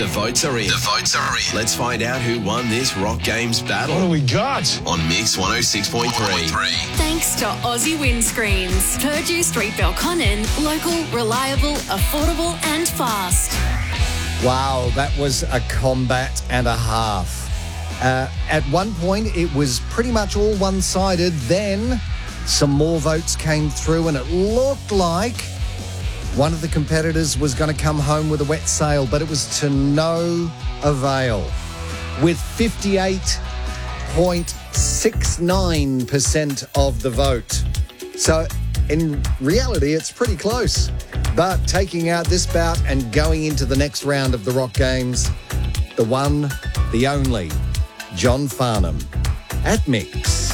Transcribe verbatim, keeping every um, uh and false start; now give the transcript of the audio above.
The votes are in. The votes are in. Let's find out who won this Rock Games battle. What do we got? On Mix one oh six point three. Thanks to Aussie Windscreens. Purdue Street, Belconnen. Local, reliable, affordable and fast. Wow, that was a combat and a half. Uh, at one point, it was pretty much all one-sided. Then some more votes came through and it looked like one of the competitors was going to come home with a wet sail, but it was to no avail. With fifty-eight point six nine percent of the vote. So in reality, it's pretty close. But taking out this bout and going into the next round of the Rock Games, the one, the only, John Farnham at Mix.